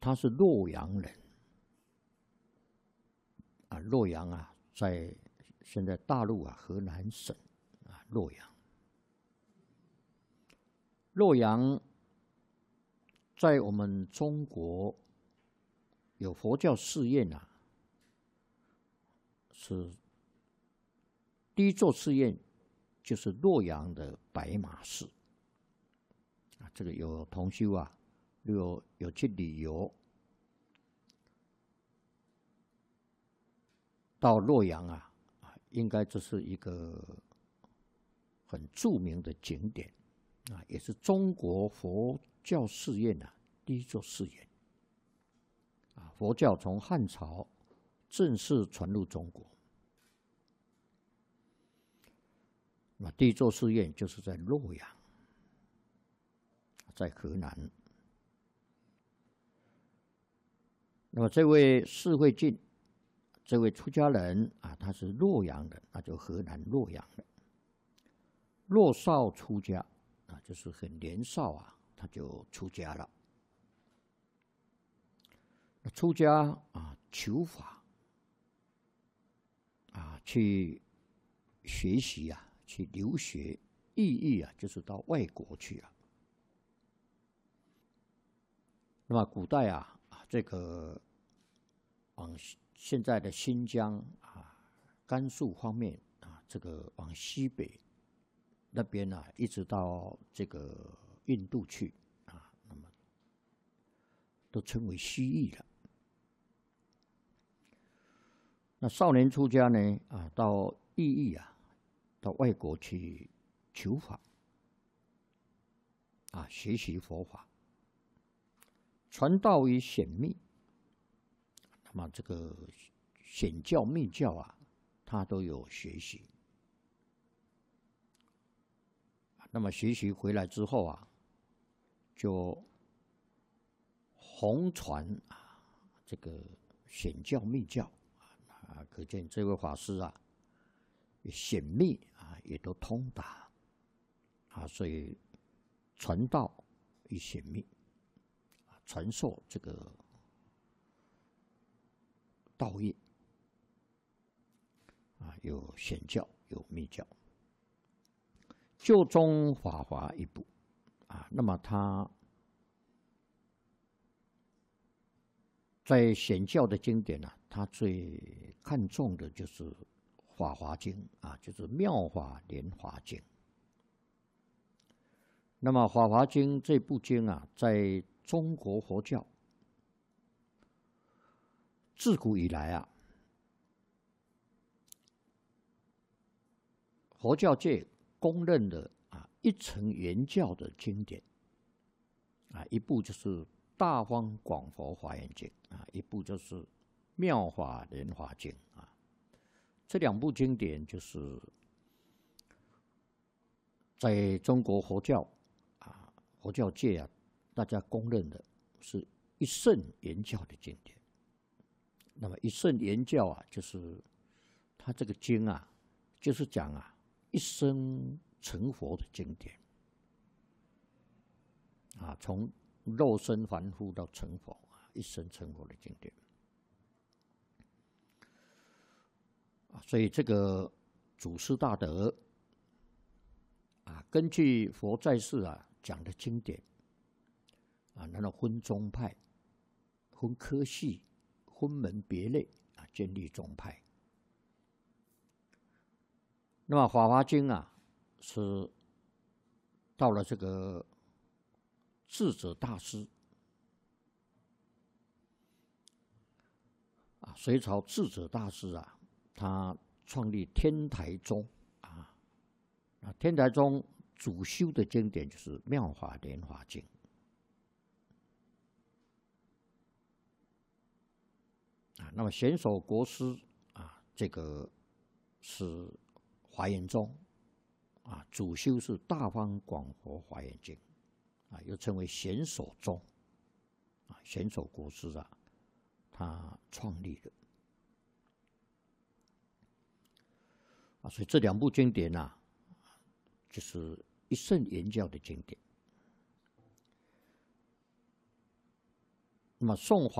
他是洛阳人啊，洛阳啊，在现在大陆啊河南省啊洛阳。洛阳在我们中国有佛教寺院啊，是第一座寺院就是洛阳的白马寺啊，这个有同修啊，有去旅游到洛阳啊，应该这是一个很著名的景点啊，也是中国佛教寺院啊第一座寺院啊，佛教从汉朝正式传入中国。那第一座寺院就是在洛阳，在河南。那么这位释慧净，这位出家人啊，他是洛阳人，那就河南洛阳人。洛少出家啊，就是很年少啊，他就出家了。出家啊，求法啊，去学习啊。去留学，意义啊，就是到外国去啊。那么古代啊，这个往现在的新疆啊、甘肃方面啊，这个往西北那边啊，一直到这个印度去啊，那么都称为西域了。那少年出家呢啊，到异域啊。到外国去求法啊，学习佛法，传道于显密。那么这个显教、密教啊，他都有学习。那么学习回来之后啊，就弘传啊这个显教、密教啊，可见这位法师啊。显密啊，也都通达啊，所以传道与显密啊，传授这个道业啊，有显教，有密教，就中法华一部啊。那么他在显教的经典啊，他最看重的就是《法华经》啊，就是《妙法莲华经》。那么《法华经》这部经啊，在中国佛教自古以来啊，佛教界公认的啊一乘圆教的经典啊，一部就是《大方广佛华严经》啊，一部就是《妙法莲华经》啊。这两部经典就是在中国佛教啊，佛教界啊，大家公认的是一乘圆教的经典。那么一乘圆教啊，就是它这个经啊，就是讲啊一生成佛的经典啊，从肉身凡夫到成佛啊，一生成佛的经典。所以这个祖师大德啊，根据佛在世啊讲的经典啊，然后分宗派、分科系、分门别类啊，建立宗派。那么《法华经》啊，是到了这个智者大师啊，隋朝智者大师啊。他创立天台宗啊，天台宗主修的经典就是《妙法莲华经》啊。那么显首国师啊，这个是华严宗啊，主修是《大方广佛华严经》啊，又称为显首宗啊。显首国师啊，他创立的。啊，所以这两部经典啊，就是一乘圆教的经典。 那么宋